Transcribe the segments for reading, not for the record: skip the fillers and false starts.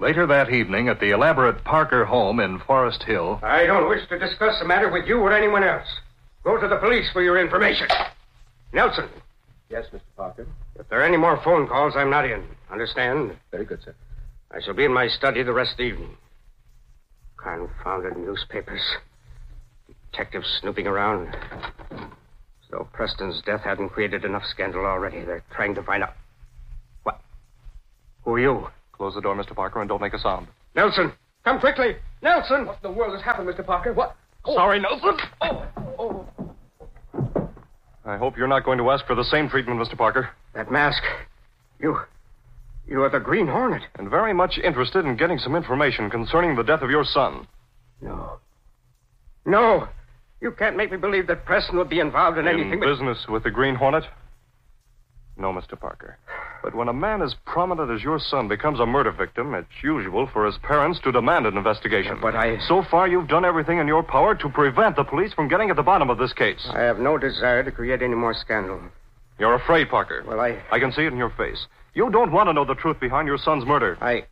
Later that evening at the elaborate Parker home in Forest Hill. I don't wish to discuss the matter with you or anyone else. Go to the police for your information. Nelson. Yes, Mr. Parker. If there are any more phone calls, I'm not in. Understand? Very good, sir. I shall be in my study the rest of the evening. Confounded newspapers. Detectives snooping around. As though Preston's death hadn't created enough scandal already. They're trying to find out. What? Who are you? Close the door, Mr. Parker, and don't make a sound. Nelson, come quickly. Nelson! What in the world has happened, Mr. Parker? What? Oh. Sorry, Nelson. Oh. I hope you're not going to ask for the same treatment, Mr. Parker. That mask. You are the Green Hornet. And very much interested in getting some information concerning the death of your son. No. You can't make me believe that Preston would be involved in anything business with the Green Hornet? No, Mr. Parker. But when a man as prominent as your son becomes a murder victim, it's usual for his parents to demand an investigation. But So far, you've done everything in your power to prevent the police from getting at the bottom of this case. I have no desire to create any more scandal. You're afraid, Parker. Well, I can see it in your face. You don't want to know the truth behind your son's murder.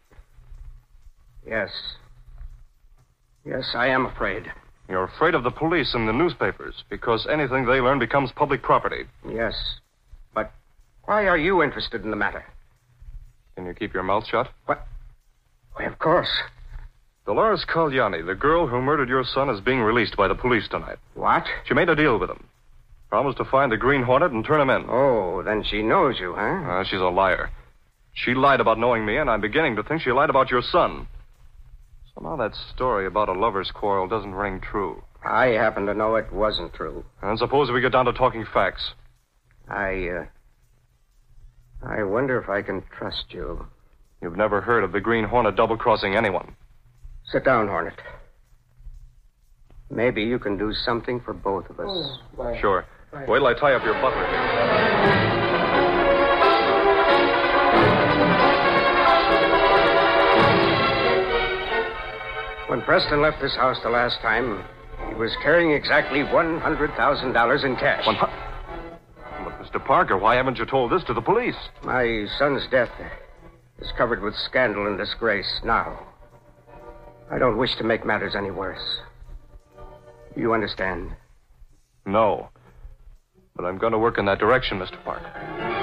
Yes, I am afraid. You're afraid of the police and the newspapers because anything they learn becomes public property. Yes, but why are you interested in the matter? Can you keep your mouth shut? What? Why, of course. Dolores Cagliani, the girl who murdered your son, is being released by the police tonight. What? She made a deal with him. Promised to find the Green Hornet and turn him in. Oh, then she knows you, huh? She's a liar. She lied about knowing me, and I'm beginning to think she lied about your son. Somehow that story about a lover's quarrel doesn't ring true. I happen to know it wasn't true. And suppose we get down to talking facts. I wonder if I can trust you. You've never heard of the Green Hornet double-crossing anyone. Sit down, Hornet. Maybe you can do something for both of us. Sure. Wait till I tie up your butler here. When Preston left this house the last time, he was carrying exactly $100,000 in cash. But, Mr. Parker, why haven't you told this to the police? My son's death is covered with scandal and disgrace now. I don't wish to make matters any worse. You understand? No. But I'm going to work in that direction, Mr. Parker.